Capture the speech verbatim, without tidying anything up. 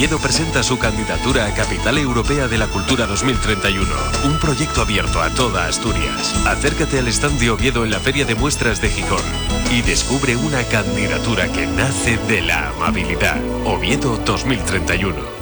Oviedo presenta su candidatura a Capital Europea de la Cultura dos mil treinta y uno, un proyecto abierto a toda Asturias. Acércate al stand de Oviedo en la Feria de Muestras de Gijón y descubre una candidatura que nace de la amabilidad. Oviedo dos mil treinta y uno.